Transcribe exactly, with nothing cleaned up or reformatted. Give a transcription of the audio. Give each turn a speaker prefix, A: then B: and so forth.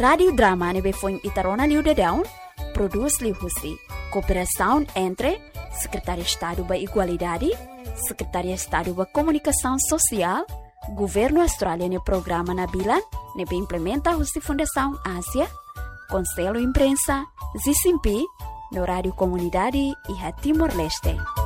A: Radio Drama nebe foi Itarona Liu de Down, produz Liu Husri. Cooperação entre Secretaria de Estado da Igualdade, Secretaria de Estado da Comunicação Social, Governo Australiano e Programa Nabila, nebe implementa a Fundação Ásia, Conselho Imprensa, Z C M P, no Rádio Comunidade e a Timor-Leste.